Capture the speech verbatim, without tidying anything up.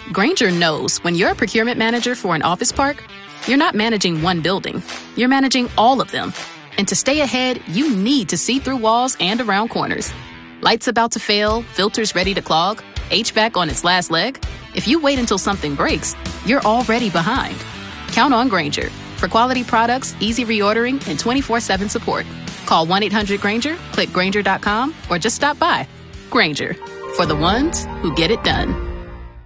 Grainger knows when you're a procurement manager for an office park, you're not managing one building, you're managing all of them. And to stay ahead, you need to see through walls and around corners. Lights about to fail, filters ready to clog, H V A C on its last leg. If you wait until something breaks, you're already behind. Count on Grainger for quality products, easy reordering, and twenty-four seven support. Call one eight hundred Grainger, click Grainger dot com, or just stop by. Grainger, for the ones who get it done.